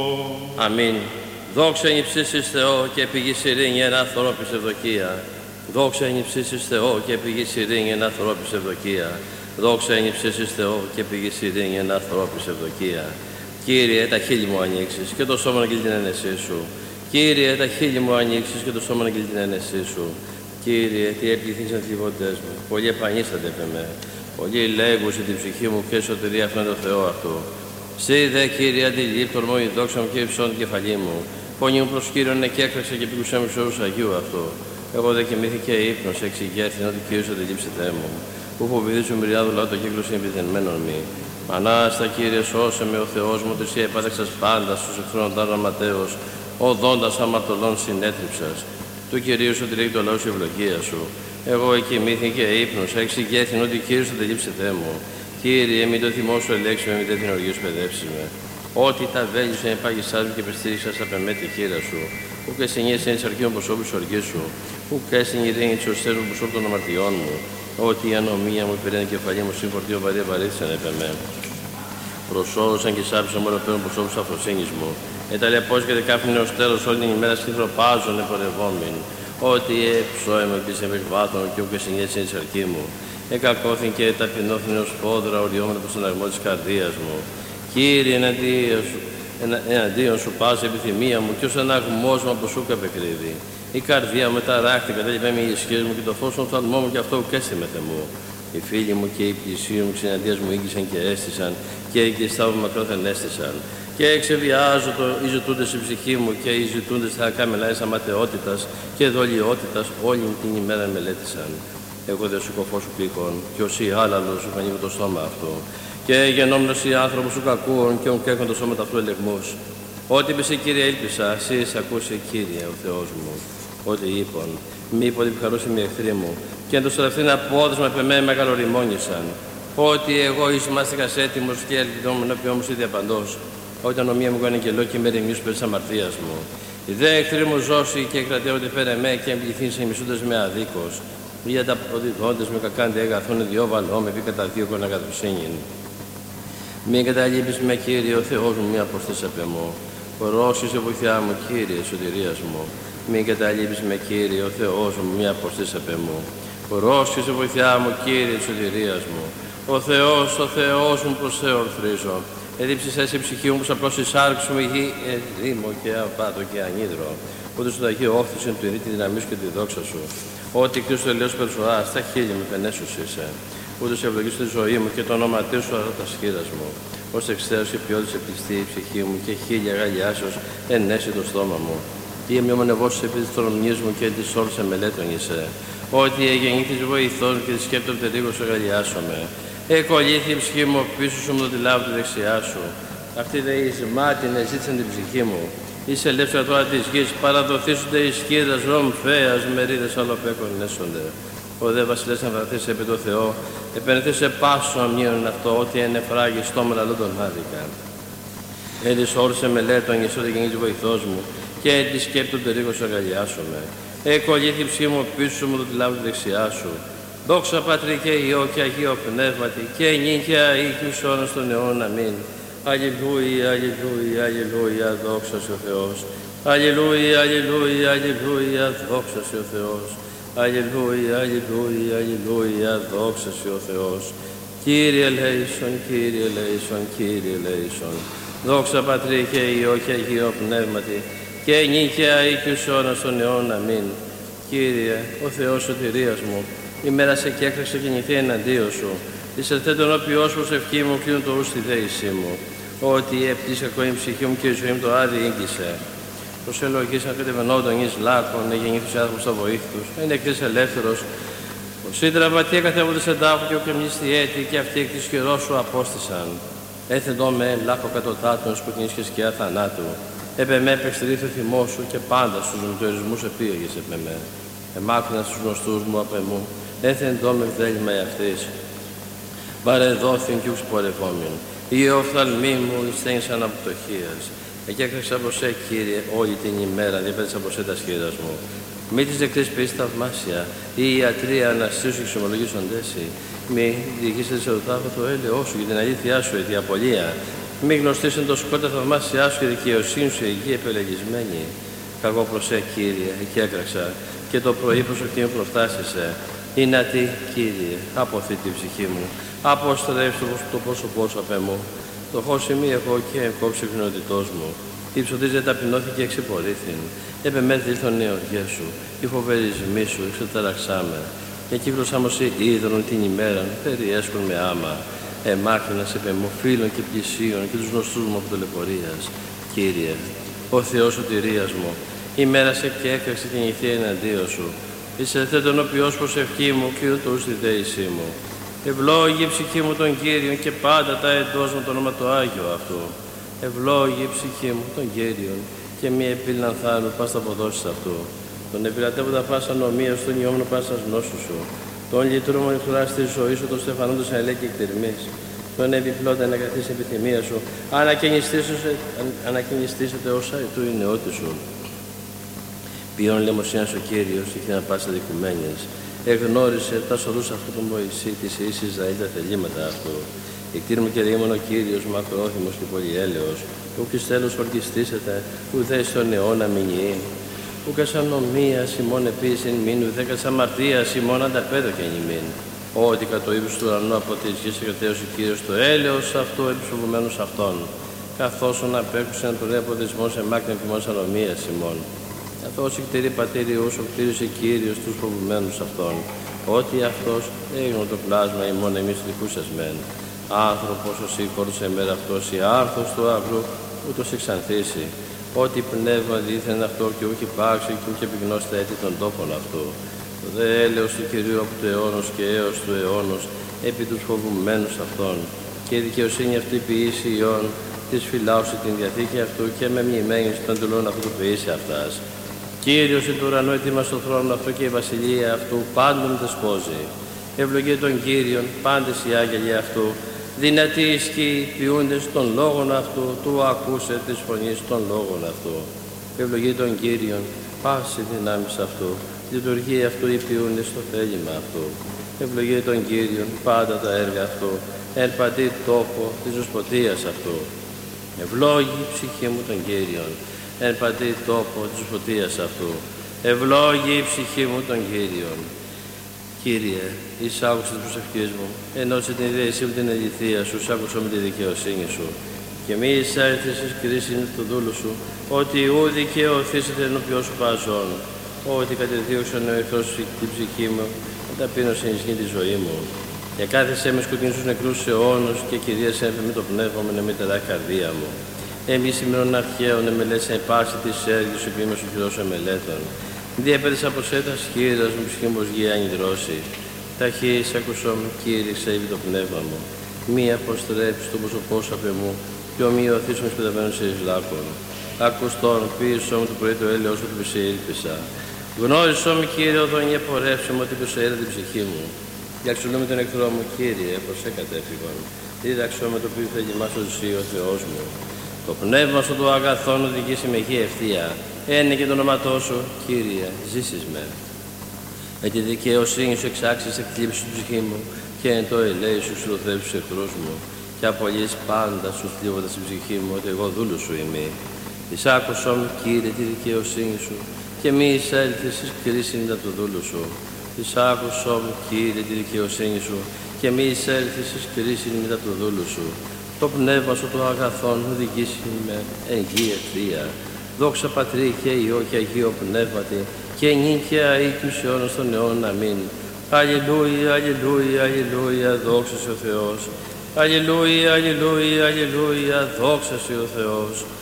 Αμήν. Δόξα εν υψίστοις Θεό και πηγής ειρήνη εν ανθρώπης ευδοκία. Δόξα εν υψίστοις Θεό και πηγής ειρήνη εν ανθρώπης ευδοκία. Δόξα εν υψίστοις Θεό και πηγής ειρήνη εν ανθρώπης ευδοκία. Κύριε, τα χείλη μου ανοίξεις και το σώμα να αγγείλει την ένεσή σου. Κύριε, τα χείλη μου ανοίξεις και το σώμα να αγγείλει την ένεσή σου. Κύριε, τι επληθείς εν θλιβόντες μου. Πολύ επανίστανται επ' εμέ. Πολύ λέγουσι την ψυχή μου και σωτηρία αυτόν τον Θεό αυτού. Σύ δε, Κύριε, αντιλήπτορ μου, η δόξα μου και υψών την κεφαλή μου. Φωνή μου προς Κύριον εκέκραξε και πήκουσέ μου στους όρους Αγίου αυτού. Εγώ δε κοιμήθηκε ύπνος, εξηγέρθην ότι Κύριος αντιλήψετε μου. Που φοβηθεί σου μυριάδου λαού το κύκλος εμπιδενμένων μη. Ανάστα, Κύριε, σώσε με ο Θεός μου, ότι εσύ επάταξας πάντα στους εχθρών ματέως, οδόντας αμαρτωλών συνέτριψας. Του Κυρίου σωτηρεί το λαό η ευλογία σου. Εγώ εκοιμήθηκα ύπνος, εξηγέρθην ότι Κύριος αντιλήψετε μου. Κύριε, μην το θυμό σου ελέξουμε, μην την οργή σου παιδεύσεις με. Ότι τα βέλη σου επάγησάς μου και περιστήριξας απ' εμέ τη χείρα σου. Που και συνήθισε εν της αρχείων προσώπου της οργής σου. Που και στην ειρήνη της ωστέρου μου προσώπου των αμαρτιών μου. Ότι η ανομία μου υπηρένει κεφαλή μου σύμφορτιο βαρύ βαρύθησαν επ' εμέ. Προσώδωσαν και σάπησαν μόνο πέραν προσώπου της αφροσύνης μου. Εταλαιπώς και δεκάφηνε ως τέλος όλη την ημέρα σκυθροπάζουν επορευόμην. Ότι ψώεμα και σε βάθον και που και συνήθισε εν της αρχή μου. Εκακώθην και ταπεινώθην ως πόδρα οριόμενα προς τον αγμό της καρδίας μου. Κύριε, εναντίον σου πάσα επιθυμία μου και ως αναγμός μου από σου καπεκρύβει. Η καρδία μου ταράχτη, κατέλειπε με οι ισχύες μου και το φως των οφθαλμών μου και αυτό ουκέστη με Θεού. Οι φίλοι μου και οι πλησίοι μου ξεναντίας μου ήγγισαν και έστησαν και οι κλειστάβου μακρόθεν έστησαν. Και εξεβιάζω οι ζητούντες στην ψυχή μου και οι ζητούντες θα κάμελάες αματαιότητας και δολιότητας όλη την ημέρα μελέτησαν. Εγώ δε σου κοφό σου πήκον, και όσοι άλλαλο σου φανεί το στόμα αυτό. Και γενόμενος οι άνθρωποι σου κακούων, και ον κέκον το σώμα αυτού ελεγμούς. Ό,τι είπε σε Κύριε, ήλπισα, εσύ ακούσε Κύριε ο Θεός μου. Ό,τι είπον, μη πολυπιχαρούσε οι εχθροί μου, και εν το σωρευτήν απόδεσμα επ' εμέ μεγαλοριμόνησαν. Ότι εγώ εις μάστηκας έτοιμος και ελπιδόμουν ενώπιόν μου ήδη απαντός. Ότι ανομία μου κάνει κελό και με ρημιούς περί της αμαρτίας μου. Οι δε εχθροί μου ζώσει και κρατεύονται πέρα εμέ και εμπληθύνσαν οι μισούντες με αδίκως. Για τα προδιδόντες με κακάντε αγαθούν δυο βαλό με πει κατά δύο κον αγαθουσίνην. Μην καταλείπεις με Κύριε ο Θεός μου, μία αποστές απ' εμώ. Ορώσει σε βοηθιά μου, Κύριε, σωτηρίας μου. Μην καταλείπεις με Κύριε ο Θεός μου, μία αποστές απ' εμώ. Ορώσει σε βοηθιά μου, Κύριε, σωτηρίας μου. Ο Θεός μου προς σε ορθρίζω. Εδίψεις εσύ ψυχή μου, πως απλώς η σάρξη μου γη ερήμο και απάτο και ανίδρο. Ούτως το Αγίο όφθησεν του ειρήτη δύναμή σου και τη δόξα σου. Ότι Χριστό ελέος περσουρά, στα χείλη μου πενέσους είσαι. Ούτως ευλογείς τη ζωή μου και το όνομα σου τα σχήρας μου. Ως εξαίρος και ποιότητας επιστή η ψυχή μου και χίλια γαλιάσεως ενέσει το στόμα μου. Τι εμειομονευώσεις επί της τρομνής μου και της όρους εμελέτωνησε. Ότι εγεννήθης βοηθός και τη σκέπτονται λίγο σε γαλιάσομαι. Εκολύθη η ψυχή μου πίσω σου μου το τη λάβω τη δεξιά σου. Αυτή δε εις μάτιν εζήτησαν την ψυχή μου. Είσαι ελεύθερα τώρα της γης, παραδοθήσονται οι σκίδας ρομφέας, μερίδες αλλοπέκων νέσονται. Ο δε βασιλεύς να βραθείς επί το Θεό, επενεθείς σε πάσο αμνίον αυτό, ότι ενεφράγει στο μελαλό τον άδικα. Έδεις όρους σε μελέτων, εσύ ότι γεννείς βοηθός μου, και τη σκέπτονται λίγο σε αγκαλιάσομαι. Εκολύθη η ψυχή μου πίσω μου το τη λάβω τη δεξιά σου. Δόξα Πατρί και Υιό και Αγίο Πνεύματι, και νύχια ή αιώνας των αιώνων. Αμήν. Αλληλούια, αλληλούια, αλληλούια, δόξα σε ο Θεός. Αλληλούια, αλληλούια, αλληλούια, δόξα σε ο Θεός. Αλληλούια, αλληλούια, αλληλούια, δόξα σε ο Θεός. Κύριε ελέησον, Κύριε ελέησον, Κύριε ελέησον. Δόξα Πατρί και Υιό και Αγίο Πνεύματι, και νύχια ή αιώνας των αιώνων. Αμήν. Κύριε, ο Θεός σωτηρίας μου, η μέρα σε κέκραξε και νυχθεί εναντίον σου. Της ερθέτων όποιός προσευχή μου κλείνουν το ου στη δέησή μου. Ότι έπτυσε ακόμα η ψυχή μου και η ζωή μου το άδει ήγγισε. Προσελογήσαν κατεβαινόντων εις λάκων, εγεννήθους άνθρωπος στα βοήθους, εν εκκλής ελεύθερος. Ως οι τραυματίε καθεύονται σε τάφο και ο κρεμνής στη έτη, και αυτοί εκ της χειρός σου απόστησαν. Έθεντο με λάκκο κατωτάτων σκοτεινής και σκιά θανάτου. Επ' εμέ επεξτηρήθη ο θυμός σου και πάντα στους μητορισμούς επίγαγες επ' εμέ. Εμάκρυναν στους γνωστούς μου απ' εμού, έθεντο με βδέλημα εαυτής. Παρεδόθην κι ους πορευόμην. Οι οφθαλμοί μου εισθένησαν από πτωχίας. Εκέκραξα από σε, Κύριε, όλη την ημέρα, διαπέτυσα από σε τα σχήρας μου. Μη της δεξής πίσης θαυμάσια, οι ιατροί αναστήσου και εξομολογήσονται εσύ. Μη διηγήσετε σε το τάφο το έλεος σου για την αλήθειά σου, η διαπολία. Μη γνωστήσουν το σκότα θαυμάσια σου και δικαιοσύνη σου εκεί επελεγισμένη. Καγώ προσέ, Κύριε, εκεί έκραξα και το πρωί προσοχή μου προφτάσισε. Είναι τι, Κύριε, αποθεί την ψυχή μου. Αποστρέψου το πρόσωπό σου απ' εμού. Το χώσει μη εγώ και κόψει πνεωτητός μου. Η ψωτής δεν ταπεινώθηκε εξυπορήθην. Επεμέθη ήλθον η οργέ σου. Οι φοβερισμοί σου εξεταραξάμε. Και κύκλωσα μου σε είδωρον την ημέρα, περιέσκουν με άμα. Εμάκρινα σε πεμού φίλων και πλησίων και τους γνωστούς μου από τολεπορίας. Κύριε, ο Θεός σωτηρίας μου, ημέρασε και έκραξε την ηθία εναντίον σου. Είσαι θέτον οποίος προσευχή μου και ούτως τη δέησή μου. Ευλόγη η ψυχή μου τον Κύριον και πάντα τα εντός μου το όνομα το Άγιο αυτού. Ευλόγη η ψυχή μου τον Κύριον και μη επίλυναν θάνου πας τα αποδόσεις αυτού. Τον επιλατεύοντα πάσα νομία στον ιόμνο πάσα γνώσου σου. Τον λυτρούμον εκφράς της ζωής σου, τον στεφανόντος ελέγχει και εκτερμής. Τον επιπλώτα να καθίσει επιθυμία σου, ανακοινιστήσετε όσα του είναι ό,τι σου. Ποιον λαιμοσύνας ο Κύριος, είχε να πάσα δικουμένες. Εγνώρισε τα σωρούς αυτού του Μωυσή, της εις Ισραήλ τα θελήματα αυτού. Εκτήρμο και δεήμον ο Κύριος, μακρόθυμος και πολυέλεος. Ουκ εις τέλος ορκιστήσετε, ουδέ στον αιώνα μηνιήν. Ουκ ασανομίας ημών επίσην μην, ουδέ αμαρτίας ημών ανταπέδοκεν ημίν. Ότι κατ' το ύψος του ουρανού από τη γης εκατέωσε ο Κύριος το έλεος αυτού επιφοβουμένους αυτών. Καθώς ον απέκουσαν του ρέπο δεσμός εμάκριν ποιμός ανομίας ημών. Καθώς εκτηρεί πατήριους, ο κτήρησε Κύριος τους φοβουμένους αυτών. Ότι αυτός έγινε το πλάσμα ημών εμείς δικούσας μεν. Άνθρωπος ο σήκωρος εμέρα αυτός η άρθος του αγρού ούτως εξανθήσει. Ότι πνεύμα δίθεν αυτό και ούκ υπάρξει και ούκ επιγνώστα έτη των τόπων αυτού. Το δε έλεος του Κυρίου από του αιώνος και έως του αιώνος επί τους φοβουμένους αυτών. Και η δικαιοσύνη αυτή ποιήσει ιών της φυλάουσε την διαθήκη αυτού και με μνημένης των τελών αυτού του ποιήσει αυτάς. Κύριος εν του ουρανού ετοίμασε το θρόνο αυτού και η βασιλεία αυτού πάντων δεσπόζει. Ευλογεί τον Κύριον πάντες οι άγγελοι αυτού. Δυνατοί ισχύοι ποιούντες των λόγων αυτού, του ακούσε της φωνής των λόγων αυτού. Ευλογεί τον Κύριον πάση δυνάμεις αυτού. Λειτουργεί αυτού οι ποιούντες στο θέλημα αυτού. Ευλογεί τον Κύριον πάντα τα έργα αυτού. Εν παντή τόπο της δοσποτείας αυτού. Ευλόγη η ψυχή μου τον Κύριον. Εν παντή τόπο της δοσποτείας αυτού. Ευλόγη η ψυχή μου τον Κύριον. Κύριε, εις άκουσε τις προσευχές μου, ενώσε την ιδέησή μου την αληθεία σου, άκουσα με τη δικαιοσύνη σου. Και μη εισέλθεις εις κρίση του δούλου σου, ότι ου δικαιωθήσετε ενώπιον σου παζών, ότι κατεδίωξαν ο εχθρός την ψυχή μου, και ταπείνωσε ενισχύει τη ζωή μου. Και κάθεσέ με σκοτεινούς στους νεκρούς αιώνους και κυρίασε με το πνεύμα μου να μην τερά καρδία μου. Εμείς ημερών αρχαίων εμελέτησα υπάρξη της έργης σου και είμαι σου χειρός εμελέτων. Διέπερες από σέτα σχήρας μου ψυχή μου γη ανιδρώσει. Ταχύς ακουσώ μου, Κύριε, ξέβει το πνεύμα μου. Μη αποστρέψεις το πρόσωπό σου απ' εμού, και ομοιωθείς με σπεδαμένους σε εισλάκων. Ακουστόν, πίεσό μου το πρωί το έλεος σου που σε ήλπισα. Γνώρισό μου, Κύριε, οδόν και πορεύσω μου ότι προσέλα την ψυχή μου. Διαξουλούμε τον εχθρό μου, Κύριε, προς εκατέφυγον. Δίδαξό με το οποίο θέλει μας ο Θεός μου. Το πνεύμα σου του αγαθών οδηγήσει με γη ευθεία. Ένε και το όνοματό σου, Κύριε, ζήσεις με. Με τη δικαιοσύνη σου εξάξεις εκκλήψη στην ψυχή μου και εν το ελέη σου ξυλοθρέψεις τους εχθρούς μου. Και απολύεις πάντα σου θλίβοντας στην ψυχή μου ότι εγώ δούλος σου είμαι. Εισάκουσό μου, Κύριε, τη δικαιοσύνη σου και μη εισέλθεις εις κρίση μετά του δούλου σου. Εισάκουσό μου, Κύριε, τη δικαιοσύνη σου και μη εισέλθεις εις κρίση μετά του δούλου σου. Το πνεύμα σου το αγαθόν οδηγήσει με εν γη ευθεία. Δόξα Πατρί και Υιό και Αγίο Πνεύματι και νυν και αεί τους αιώνας των αιώνων. Αμήν. Αλληλούια, αλληλούια, αλληλούια, δόξα σε ο Θεός. Αλληλούια, αλληλούια, αλληλούια, δόξα σε ο Θεός.